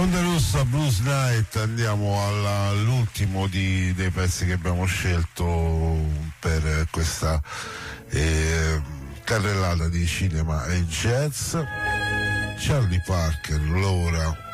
Onda Rossa Blues Night, andiamo all'ultimo dei pezzi che abbiamo scelto per questa carrellata di cinema e jazz. Charlie Parker, Laura